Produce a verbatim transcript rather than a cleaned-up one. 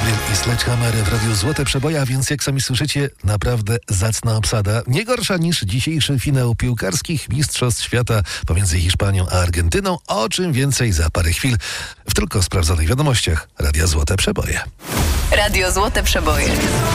Adrian i Sledgehammer w Radiu Złote Przeboje, a więc jak sami słyszycie, naprawdę zacna obsada. Nie gorsza niż dzisiejszy finał piłkarskich Mistrzostw Świata pomiędzy Hiszpanią a Argentyną. O czym więcej za parę chwil w tylko sprawdzonych wiadomościach Radia Złote Przeboje. Radio Złote Przeboje.